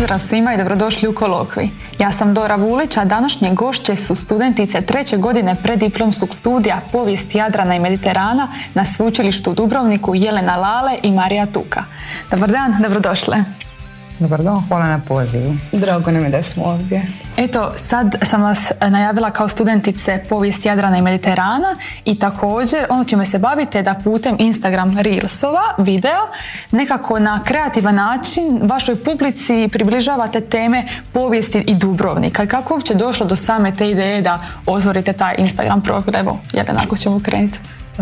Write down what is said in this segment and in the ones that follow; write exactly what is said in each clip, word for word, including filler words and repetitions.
pozdrav svima i dobrodošli u Kolokvij. Ja sam Dora Vulić, a današnje gošće su studentice treće godine preddiplomskog studija Povijest Jadrana i Mediterana na Sveučilištu u Dubrovniku Jelena Lale i Marija Tuka. Dobar dan, dobrodošle. Dobar dan, hvala na pozivu. Drago nam je da smo ovdje. Eto, sad sam vas najavila kao studentice Povijest Jadrana i Mediterana i također ono čime se bavite da putem Instagram Reelsova, video, nekako na kreativan način vašoj publici približavate teme povijesti i Dubrovnika. I kako uopće došlo do same te ideje da otvorite taj Instagram profil? Evo, Jelena, ako ćemo krenuti. E,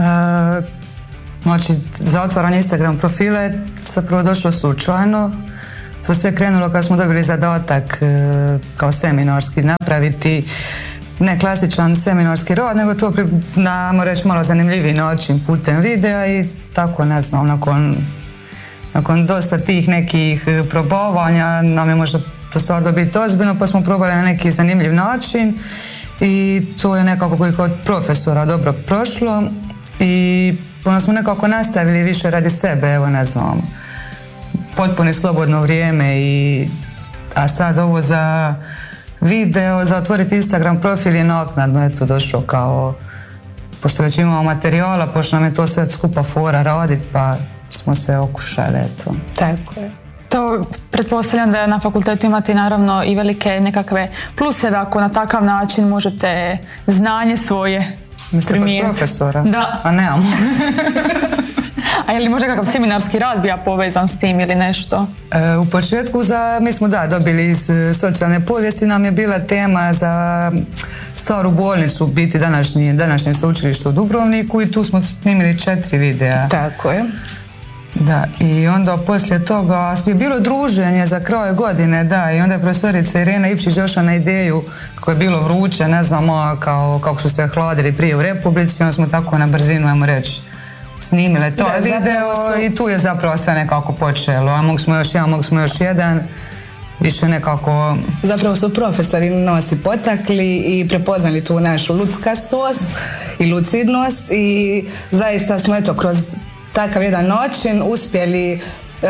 znači, za otvaranje Instagram profila je zapravo došlo slučajno. To sve krenulo kad smo dobili zadatak e, kao seminarski napraviti ne klasičan seminarski rad, nego to pri, na, ajmo reći, malo zanimljiviji način putem videa i tako, ne znam, nakon, nakon dosta tih nekih probavanja nam je možda to sad biti ozbiljno, pa smo probali na neki zanimljiv način i to je nekako i kod profesora dobro prošlo i onda smo nekako nastavili više radi sebe, evo ne znam, potpuno slobodno vrijeme i a sad ovo za video, za otvoriti Instagram profil je naknadno eto došlo kao pošto već imamo materijala, pošto nam je to sve skupa fora raditi, pa smo se okušali, eto. Tako je. To pretpostavljam da na fakultetu imate naravno i velike nekakve pluseve ako na takav način možete znanje svoje primijeniti. Kod profesora? Da. A nemamo. A je li možda kakav seminarski rad bio povezan s tim ili nešto? E, u početku za, mi smo da dobili iz socijalne povijesti, nam je bila tema za staru bolnicu, biti današnji, današnje sveučilište u Dubrovniku i tu smo snimili četiri videa. Tako je. Da, i onda poslije toga je bilo druženje za kraj godine, da, i onda je profesorica Irena Ipšić došla na ideju kako je bilo vruće, ne znam, kao, kako su se hladili prije u Republici, onda smo tako na brzinu, ajmo reći, snimile to da, video su... i tu je zapravo sve nekako počelo, a mogli smo još jedan, mogli smo još jedan, više nekako... Zapravo su profesori nas i potakli i prepoznali tu našu ludskastost i lucidnost i zaista smo eto kroz takav jedan način uspjeli e,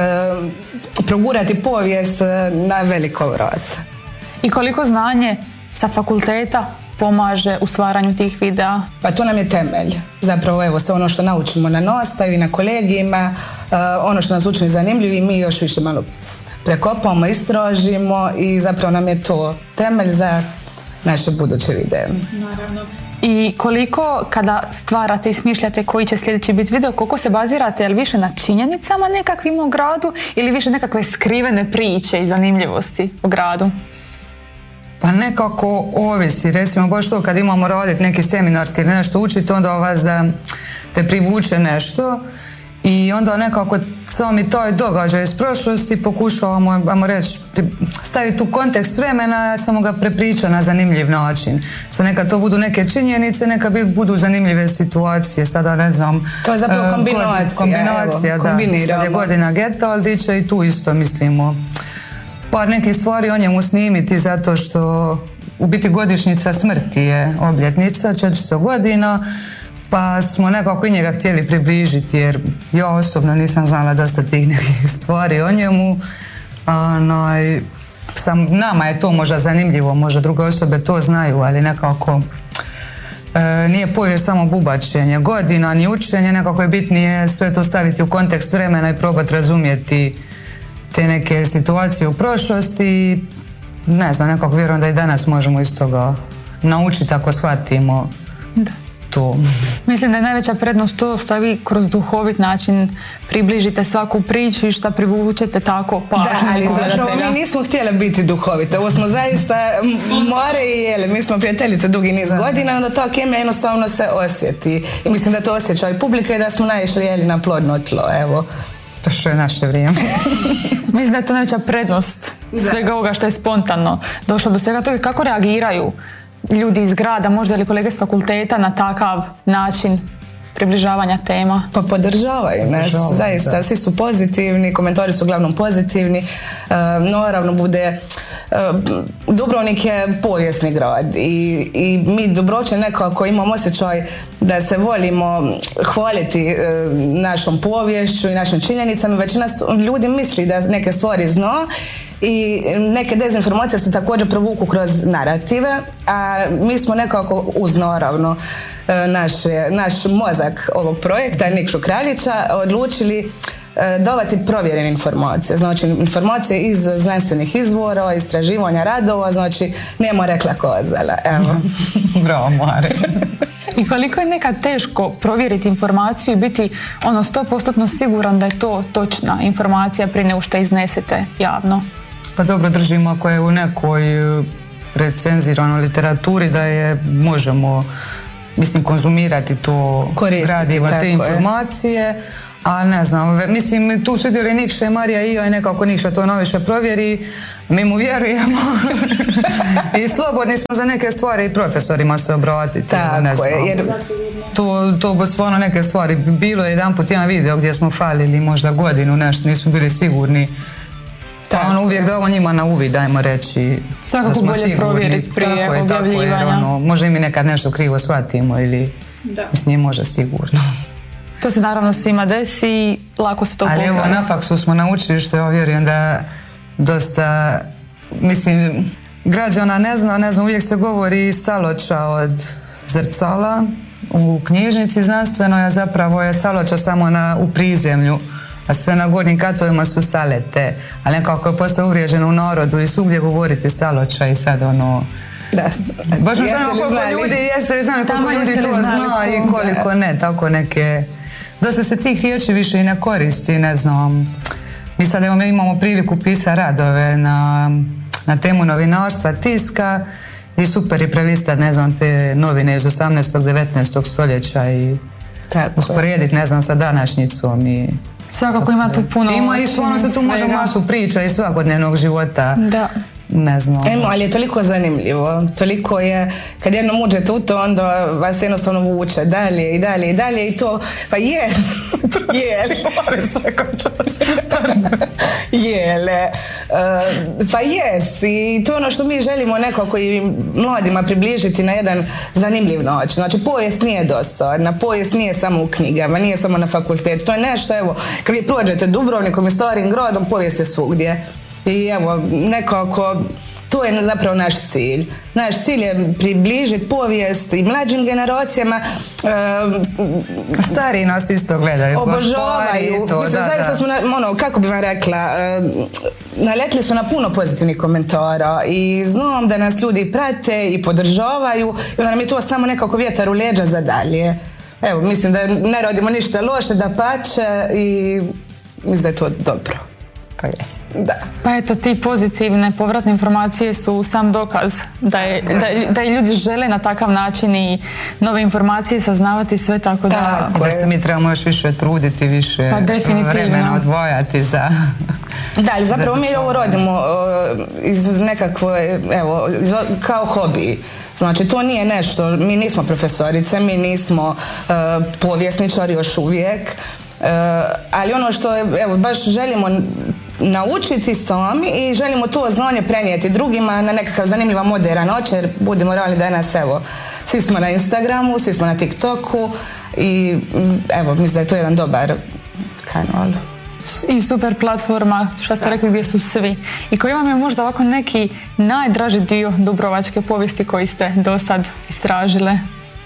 progurati povijest na veliko vrata. I koliko znanje sa fakulteta pomaže u stvaranju tih videa? Pa to nam je temelj. Zapravo evo sve ono što naučimo na nastavi, na kolegijima, uh, ono što nas učini zanimljivi, mi još više malo prekopamo, istražimo i zapravo nam je to temelj za naše buduće videe. Naravno. I koliko kada stvarate i smišljate koji će sljedeći biti video, koliko se bazirate, jel više na činjenicama nekakvim o gradu ili više nekakve skrivene priče i zanimljivosti o gradu? Pa nekako ovisi, recimo baš to kad imamo raditi neki seminarski ili nešto učiti, onda vas da te privuče nešto i onda nekako sami taj događaj iz prošlosti pokušavamo, ajmo reći, staviti u kontekst vremena, samo ga prepriča na zanimljiv način. Sad neka to budu neke činjenice, neka budu zanimljive situacije, sada ne znam. To je zapravo kombinacija. Kombinacija, evo, da. Sad je godina Getaldića i tu isto mislimo par nekih stvari o njemu snimiti zato što u biti godišnjica smrti je obljetnica, četiristo godina, pa smo nekako i njega htjeli približiti jer ja osobno nisam znala dosta tih nekih stvari o njemu. Onaj, sam, nama je to možda zanimljivo, možda druge osobe to znaju, ali nekako e, nije povijest samo bubačenje godina, ni učenje, nekako je bitnije sve to staviti u kontekst vremena i probati razumjeti te neke situacije u prošlosti. Ne znam, nekako vjerujem da i danas možemo iz toga naučiti ako shvatimo da. To. Mislim da je najveća prednost to što vi kroz duhovit način približite svaku priču i što privučete tako pažnju. Da, ali zapravo mi nismo htjeli biti duhovite. Ovo smo zaista more i jele. Mi smo prijateljice dugi niz da. godina, onda ta kemija jednostavno se osjeti. I mislim da to osjeća i publika i da smo naišli jeli na plodno tlo, evo. To što je naše vrijeme. Mislim da je to najveća prednost svega ovoga što je spontano došlo do svega toga. Kako reagiraju ljudi iz grada, možda ili kolege s fakulteta na takav način približavanja tema? Pa podržavaju nas, zaista, da. Svi su pozitivni, komentari su uglavnom pozitivni, e, naravno bude, e, Dubrovnik je povijesni grad i, i mi Dubrovčani nekako imamo osjećaj da se volimo hvaliti e, našom poviješću i našim činjenicama, većina ljudi misli da neke stvari zna i neke dezinformacije se također provuku kroz narative, a mi smo nekako uz naravno naš, naš mozak ovog projekta Nikšu Kraljića odlučili davati provjerene informacije, znači informacije iz znanstvenih izvora, istraživanja radova, znači nema rekla kozala, evo. Bravo, Mare. I koliko je nekad teško provjeriti informaciju i biti ono sto posto siguran da je to točna informacija prije nego što iznesete javno? Pa dobro, držimo ako je u nekoj recenziranoj literaturi da je možemo, mislim, konzumirati to gradivo, te informacije. Je. A ne znam, mislim, tu su vidjeli Nikša i Marija i ja i nekako Nikša to najviše provjeri, mi mu vjerujemo i slobodni smo za neke stvari i profesorima se obratiti. Tako ne znam. je, jer... To, to stvarno neke stvari, bilo je jedan put jedan video gdje smo falili možda godinu, nešto, nismo bili sigurni. Pa ono uvijek da ovo njima na uvid, dajmo reći. Svakako bolje sigurni. Provjeriti prije tako je, objavljivanja. Tako je, ono, možda i mi nekad nešto krivo shvatimo ili s njim može sigurno. To se naravno svima desi i lako se to popravi. Ali evo, na faksu smo naučili, što ja vjerujem da dosta, mislim, građana ne zna, ne znam, uvijek se govori saloča od zrcala u knjižnici znanstvenoj, a zapravo je saloča samo na, u prizemlju, a sve na gornjim katovima su salete, ali nekako je postao uvriježeno u narodu i svugdje govoriti saloča i sad ono... Da. Baš mi znamo koliko znali? ljudi, jeste li znali koliko ljudi to zna i koliko da. ne, tako neke... Dosta se tih riječi više i ne koristi, ne znam. Mi sad evo, mi imamo priliku pisati radove na, na temu novinarstva, tiska i super i prelistati, ne znam, te novine iz osamnaestog devetnaestog stoljeća i usporediti, ne znam, sa današnjicom i... Svakako ima tu puno... Ima i stvarno se tu može masu priča iz svakodnevnog života. Da. Ne znam. Emo, ali je toliko zanimljivo. Toliko je, kad jednom uđete u to, onda vas jednostavno vuče dalje i dalje i dalje i to, pa je, je, jele, uh, pa jest i to je ono što mi želimo nekako i mladima približiti na jedan zanimljiv način. Znači, povijest nije dosadna, povijest nije samo u knjigama, nije samo na fakultetu, to je nešto, evo, kad vi prođete Dubrovnikom i starim gradom, povijest je svugdje. I evo, nekako, to je zapravo naš cilj. Naš cilj je približiti povijest i mlađim generacijama. E, Stari nas isto gledaju. Obožavaju. To, Mislim, da, zaista da. smo, na, ono, kako bi vam rekla, e, naletili smo na puno pozitivnih komentara i znam da nas ljudi prate i podržavaju i onda nam je to samo nekako vjetar u leđa za dalje. Evo, mislim da ne radimo ništa loše, da pače i mislim da je to dobro. Pa jest. Da. Pa eto, ti pozitivne povratne informacije su sam dokaz da, je, da, da i ljudi žele na takav način i nove informacije saznavati sve, tako da... Tako da se mi trebamo još više truditi, više pa vremena odvojati za... Da, ali zapravo mi ovo rodimo uh, iz nekakve, evo, kao hobi. Znači, to nije nešto, mi nismo profesorice, mi nismo uh, povjesničari još uvijek, uh, ali ono što, evo, baš želimo naučiti sami i želimo to znanje prenijeti drugima na nekakav zanimljiva moderan način, jer budemo realni danas, evo, svi smo na Instagramu, svi smo na TikToku i evo, mislim da je to jedan dobar kanal. I super platforma, što ste rekli, gdje su svi. I koji vam je možda ovako neki najdraži dio dubrovačke povijesti koji ste do sad istražile?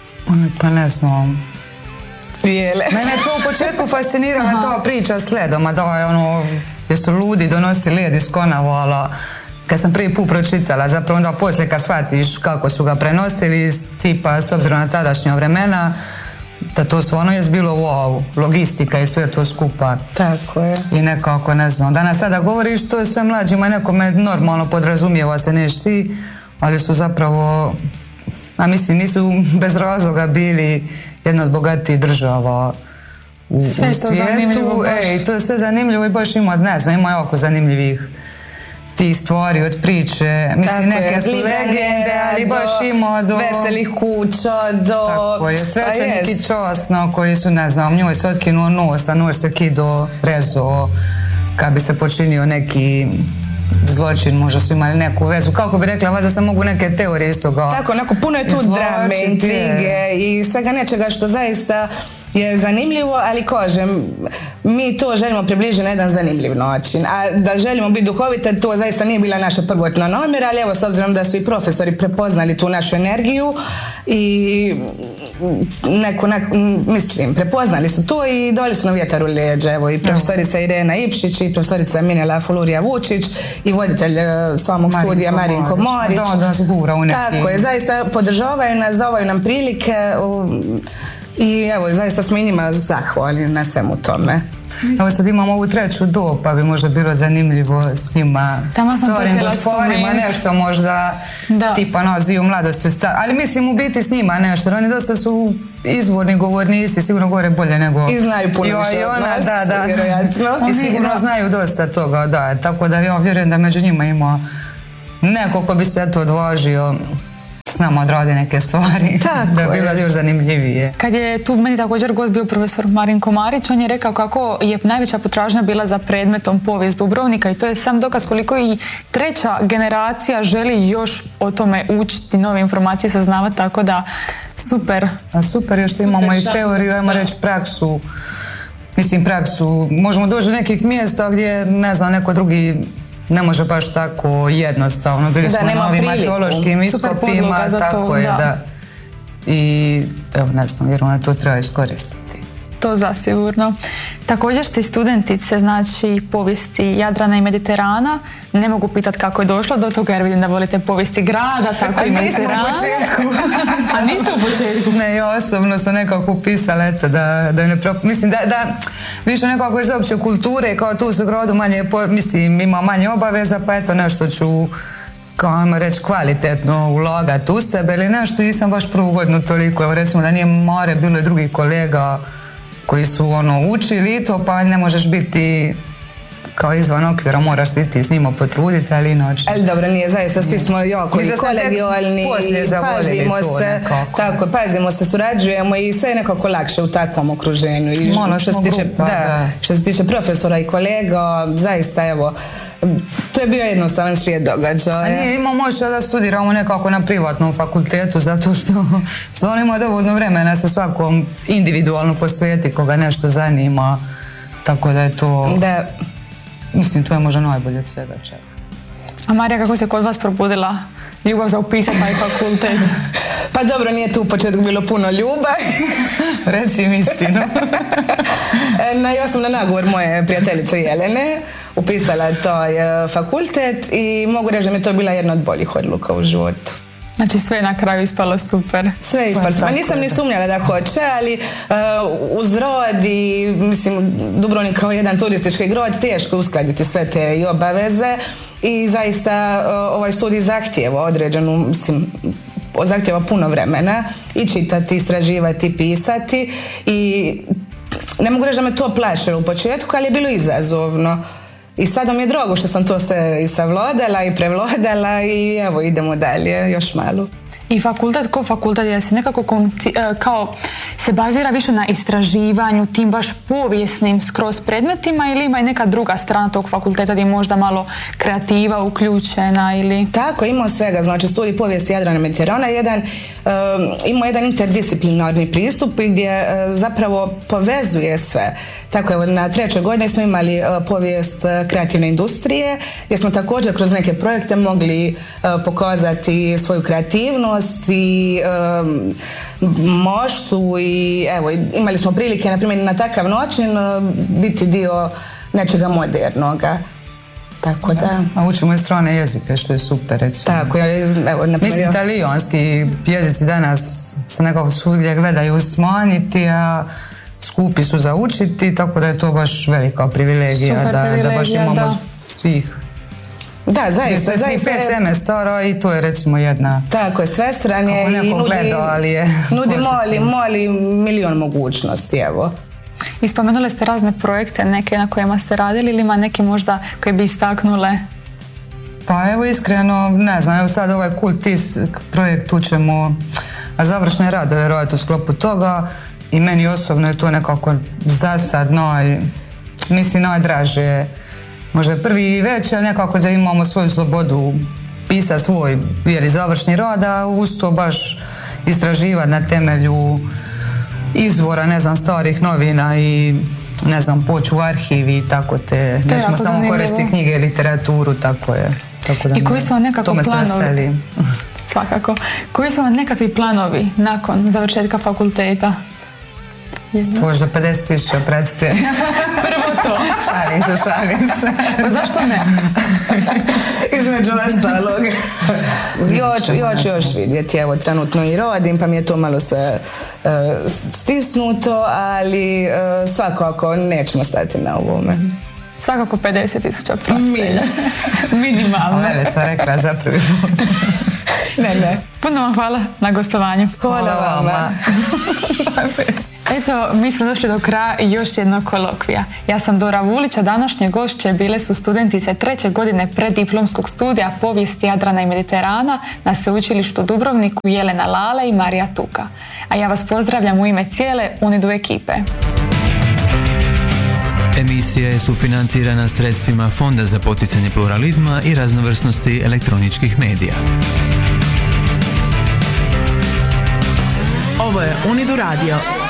Pa ne znam. Jele. Mene je to u početku fascinirala ta priča s ledom, a da je ono, gdje su ljudi donosili led iz Konavala. Kad sam prvi put pročitala, zapravo onda poslije kad shvatiš kako su ga prenosili, tipa s obzirom na tadašnja vremena, da to stvarno je bilo wow, logistika i sve to skupa. Tako je. I nekako, ne znam, danas sada govoriš, to je sve mlađima, nekome normalno podrazumijeva se nešti, ali su zapravo, a mislim, nisu bez razloga bili jedna od bogatijih država u, u svijetu. Ej, to je sve zanimljivo i baš ima, ne znam, ima jako zanimljivih tih stvari od priče, mislim, tako neke je, su legende, ali do, baš ima do... veselih kuća, do... Tako je, svećeniki časno koji su, ne znam, njoj se otkinuo nos, a nož se kido, rezo, kad bi se počinio neki zločin, možda su imali neku vezu. Kako bi rekla, vas da sam mogu neke teorije iz toga... Tako, onako, puno je tu drame, intrige i svega nečega što zaista je zanimljivo, ali kažem, mi to želimo približiti na jedan zanimljiv način. A da želimo biti duhovite, to zaista nije bila naša prvotna namjera, ali evo, s obzirom da su i profesori prepoznali tu našu energiju i neko, neko mislim, prepoznali su to i dali su nam vjetar u leđa. Evo, i profesorica Irena Ipšić i profesorica Minela Fulurija Vučić i voditelj samog Marinko studija Marinko Marić. Da, da, zbura u neki. Tako je, zaista podržavaju nas, davaju nam prilike um, i evo, zaista smo i njima zahvalni na svemu tome. Evo sad imamo ovu treću dob, pa bi možda bilo zanimljivo s njima starim gospodarima nešto možda da. Tipa nazivu mladosti, ali mislim u biti s njima nešto, oni dosta su izvorni govornici, sigurno govore bolje nego i znaju puno jo, više od nas, da, da. I sigurno da. Znaju dosta toga, da, tako da ja vjerujem da među njima ima neko ko bi se to odvažio s nama odradi neke stvari, tako da bi bilo još zanimljivije. Kad je tu meni također gost bio profesor Marinko Marić, on je rekao kako je najveća potražnja bila za predmetom povijest Dubrovnika i to je sam dokaz koliko i treća generacija želi još o tome učiti, nove informacije saznavati, tako da super. A super je što super imamo šta, i teoriju, ajmo reći praksu, mislim praksu, možemo doći do nekih mjesta gdje, ne znam, neko drugi ne može baš tako jednostavno. Bili smo na ovim arheološkim iskopima, tako je, da. I evo, ne znam, vjerujem da to treba iskoristiti. To zasigurno. Također ste studentice, znači povijesti Jadrana i Mediterana. Ne mogu pitati kako je došlo do toga jer vidim da volite povijesti grada, tako i Mediterana. A nismo u početku. A niste u početku? Ne, ja osobno sam nekako upisala, eto, da, da ne prop... Mislim, da, da više nekako iz opće kulture, kao tu su gradu manje, mislim, ima manje obaveza, pa eto, nešto ću, kao ajmo reći, kvalitetno ulagati u sebe ili nešto, nisam baš prvu godinu toliko, evo recimo da nije more, bilo je drugih kolega koji su ono učili i to, pa ne možeš biti kao izvan okvira, moraš se ti s njima potruditi, ali inače. Ali dobro, nije zaista, svi smo jako i kolegijalni, pazimo se, tako, pazimo se, surađujemo i sve je nekako lakše u takvom okruženju. I Malo što, se tiče, grupa, da, da. što se tiče profesora i kolega, zaista evo, to je bio jednostavan slijed događaja. A nije, imamo možda da studiramo nekako na privatnom fakultetu, zato što stvarno ima dovoljno vremena sa svakom individualno posvijeti koga nešto zanima, tako da je to... Da. Mislim, to je možda najbolje od svega čega. A Marija, kako se kod vas probudila ljubav za upisati taj fakultet? Pa dobro, nije tu u početku bilo puno ljubavi. Reci mi istinu. no, ja sam na nagovor moje prijateljice Jelene upisala taj fakultet i mogu reći da mi to bila jedna od boljih odluka u životu. Znači sve je na kraju ispalo super. Sve je ispalo super. Nisam ni sumnjala da hoće, ali uh, uz rod i, mislim, Dubrovnik kao jedan turistički grad, teško je uskladiti sve te i obaveze i zaista uh, ovaj studij zahtijeva određenu, mislim, zahtijeva puno vremena i čitati, istraživati, pisati i ne mogu reći da me to plašilo u početku, ali je bilo izazovno. I sada mi je drago što sam to sve i savladala i prevladala i evo idemo dalje, još malo. I fakultet, ko fakultet je se nekako konci, kao se bazira više na istraživanju, tim baš povijesnim skroz predmetima ili ima i neka druga strana tog fakulteta gdje je možda malo kreativa uključena ili... Tako, ima svega, znači studij povijesti Jadrana i Mediterana jedan, um, ima jedan interdisciplinarni pristup gdje uh, zapravo povezuje sve. Tako evo, na trećoj godini smo imali uh, povijest uh, kreativne industrije gdje smo također kroz neke projekte mogli uh, pokazati svoju kreativnost i um, moštu i evo, imali smo prilike na primjer na takav način uh, biti dio nečega modernoga. Tako da. A učimo i strane jezike, što je super, recimo. Tako, evo, na mislim, talijanski jezici danas se nekako svugdje gledaju smanjiti, a skupi su za učiti, tako da je to baš velika privilegija, super da, privilegija, da baš imamo da. svih. Da, zaista, zaista. pet semestara i to je recimo jedna... Tako je, svestran je i nudi, gledao, ali je nudi mali, mali milion mogućnosti, evo. I spomenuli ste razne projekte, neke na kojima ste radili ili ima neke možda koje bi istaknule? Pa evo iskreno, ne znam, evo sad ovaj Kultis projekt tu ćemo završne radove raditi u sklopu toga i meni osobno je to nekako za sad naj, mislim najdraže. Možda je prvi i već, ali nekako da imamo svoju slobodu pisati svoj jer i završni rad, a uz to baš istraživati na temelju izvora, ne znam, starih novina i ne znam, poću u arhivi i tako te, to nećemo samo koristiti knjige i literaturu, tako je. Tako da I koji su vam nekako planovi? Svakako. Koji su vam nekakvi planovi nakon završetka fakulteta? Tvoš do pedeset tisuća predstav. Prvo to. Šalim se, šalim se. Pa zašto ne? Između ostalog. još, još, još vidjeti, evo, trenutno i rodim, pa mi je to malo sve uh, stisnuto, ali uh, svakako nećemo stati na ovome. Svakako pedeset tisuća prostelja. Minimalno. Mene sam rekla za prvi put. Ne, ne. Puno vam hvala na gostovanju. Hvala, hvala vama. Eto, mi smo došli do kraja još jednog kolokvija. Ja sam Dora Vulić, a današnje gošće bile su studentice treće godine preddiplomskog studija povijesti Jadrana i Mediterana na Sveučilištu Dubrovniku Jelena Lale i Marija Tuka. A ja vas pozdravljam u ime cijele UNIDU ekipe. Emisija je sufinancirana sredstvima Fonda za poticanje pluralizma i raznovrsnosti elektroničkih medija. Ovo je UNIDU radio.